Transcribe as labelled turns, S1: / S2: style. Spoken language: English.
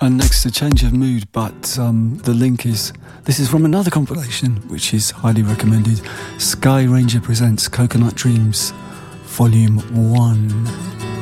S1: And next, a change of mood, but the link is... This is from another compilation, which is highly recommended. Sky Ranger presents Coconut Dreams, Volume 1.